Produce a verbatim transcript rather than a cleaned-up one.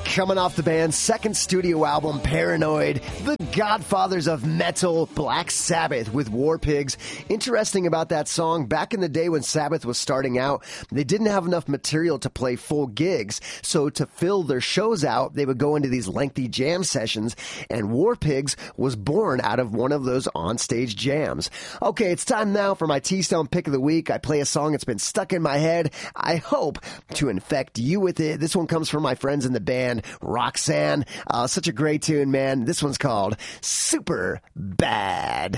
Coming off the band's second studio album, Paranoid, the godfathers of metal, Black Sabbath with War Pigs. Interesting about that song, back in the day when Sabbath was starting out, they didn't have enough material to play full gigs, so to fill their shows out, they would go into these lengthy jam sessions, and War Pigs was born out of one of those onstage jams. Okay, it's time now for my T-Stone Pick of the Week. I play a song that's been stuck in my head. I hope to infect you with it. This one comes from my friends in the band Roxanne. Uh, such a great tune, man. This one's called Super Bad.